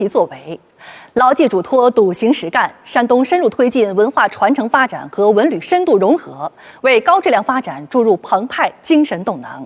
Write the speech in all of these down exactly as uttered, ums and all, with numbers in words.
其作为，牢记嘱托，笃行实干。山东深入推进文化传承发展和文旅深度融合，为高质量发展注入澎湃精神动能。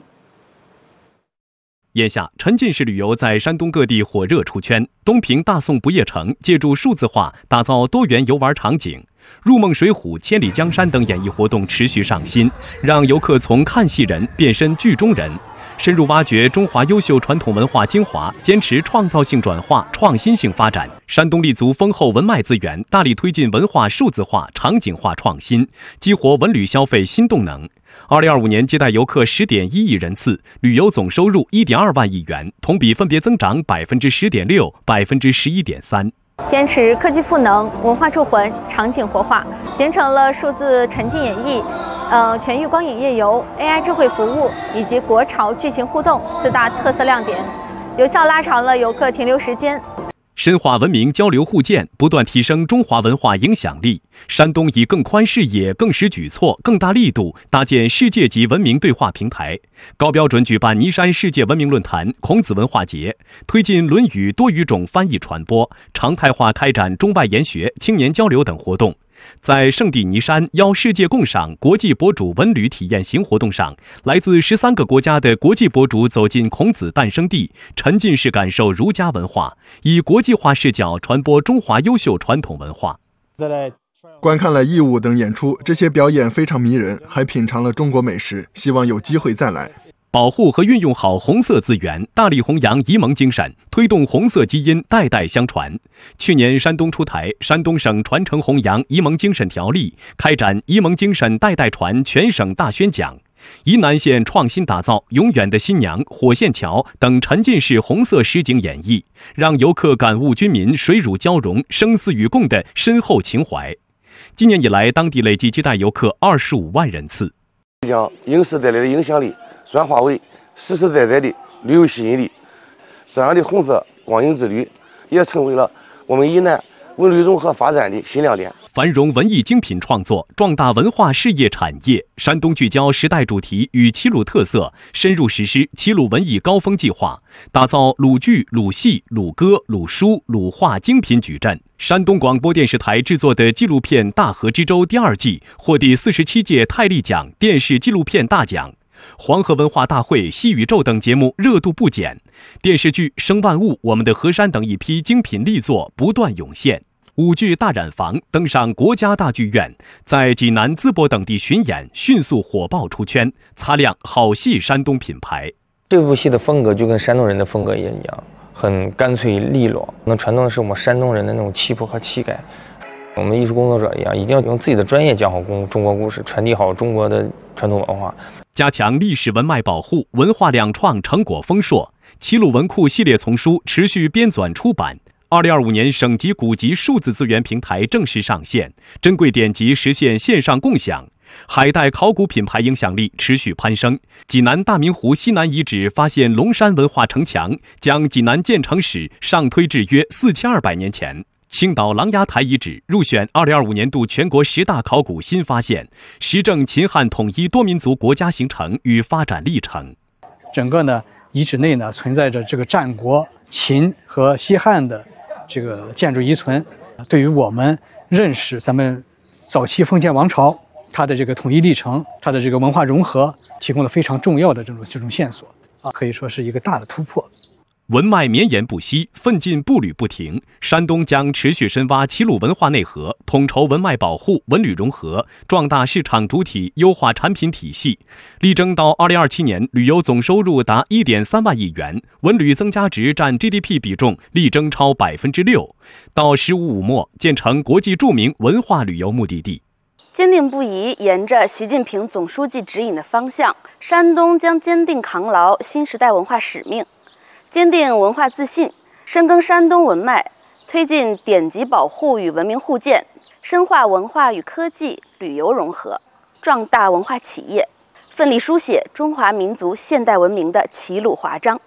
眼下，沉浸式旅游在山东各地火热出圈。东平大宋不夜城借助数字化打造多元游玩场景，入梦水浒、千里江山等演艺活动持续上新，让游客从看戏人变身剧中人。深入挖掘中华优秀传统文化精华，坚持创造性转化、创新性发展。山东立足丰厚文脉资源，大力推进文化数字化、场景化创新，激活文旅消费新动能。二零二五年接待游客十点一亿人次，旅游总收入一点二万亿元，同比分别增长百分之十点六、百分之十一点三。 坚持科技赋能、文化铸魂、场景活化，形成了数字沉浸演绎、呃全域光影夜游、A I 智慧服务以及国潮剧情互动四大特色亮点，有效拉长了游客停留时间。 深化文明交流互鉴，不断提升中华文化影响力。山东以更宽视野、更实举措、更大力度搭建世界级文明对话平台，高标准举办尼山世界文明论坛、孔子文化节，推进《论语》多语种翻译传播，常态化开展中外研学、青年交流等活动。在圣地尼山邀世界共赏国际博主文旅体验行活动上，来自十三个国家的国际博主走进孔子诞生地，沉浸式感受儒家文化，以国际化视角传播中华优秀传统文化。 观看了义舞等演出，这些表演非常迷人，还品尝了中国美食，希望有机会再来。 保护和运用好红色资源，大力弘扬沂蒙精神，推动红色基因代代相传。去年山东出台《山东省传承弘扬沂蒙精神条例》，开展沂蒙精神代代传全省大宣讲。沂南县创新打造《永远的新娘》《火线桥》等沉浸式红色实景演绎，让游客感悟军民水乳交融、生死与共的深厚情怀。今年以来，当地累计接待游客二十五万人次。 将影视带来的影响力转化为实实在在的旅游吸引力，这样的红色光影之旅也成为了我们沂南文旅融合发展的新亮点。 繁荣文艺精品创作，壮大文化事业产业。山东聚焦时代主题与齐鲁特色，深入实施齐鲁文艺高峰计划，打造鲁剧、鲁戏、鲁歌、鲁书、鲁画精品矩阵。山东广播电视台制作的纪录片《大河之洲》第二季获第四十七届泰利奖电视纪录片大奖。黄河文化大会、西宇宙等节目热度不减，电视剧《生万物》、我们的河山等一批精品力作不断涌现。舞剧《大染坊》登上国家大剧院，在济南、淄博等地巡演，迅速火爆出圈，擦亮好戏山东品牌。 这部戏的风格就跟山东人的风格也一样，很干脆利落，能传达的是我们山东人的那种气魄和气概。我们艺术工作者一样，一定要用自己的专业讲好中中国故事，传递好中国的传统文化， 加强历史文脉保护，文化两创成果丰硕。齐鲁文库系列丛书持续编纂出版。二零二五年省级古籍数字资源平台正式上线，珍贵典籍实现线上共享。海带考古品牌影响力持续攀升。济南大明湖西南遗址发现龙山文化城墙，将济南建城史上推至约四千二百年前。青岛琅琊台遗址入选二零二五年度全国十大考古新发现，实证秦汉统一多民族国家形成与发展历程。 整个呢遗址内呢存在着这个战国、秦和西汉的这个建筑遗存，对于我们认识咱们早期封建王朝它的这个统一历程、它的这个文化融合，提供了非常重要的这种这种线索啊，可以说是一个大的突破。 文脉绵延不息，奋进步履不停。山东将持续深挖齐鲁文化内核，统筹文脉保护、文旅融合，壮大市场主体，优化产品体系，力争到二零二七年旅游总收入达一点三万亿元，文旅增加值占 G D P 比重力争超百分之六，到“十五五”末建成国际著名文化旅游目的地。 坚定不移沿着习近平总书记指引的方向，山东将坚定扛牢新时代文化使命。坚定文化自信，深耕山东文脉，推进典籍保护与文明互鉴，深化文化与科技、旅游融合，壮大文化企业，奋力书写中华民族现代文明的齐鲁华章。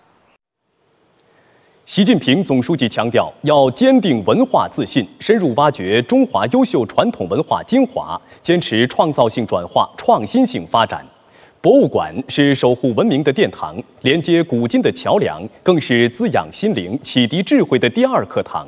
习近平总书记强调，要坚定文化自信，深入挖掘中华优秀传统文化精华，坚持创造性转化、创新性发展。 博物馆是守护文明的殿堂，连接古今的桥梁，更是滋养心灵、启迪智慧的第二课堂。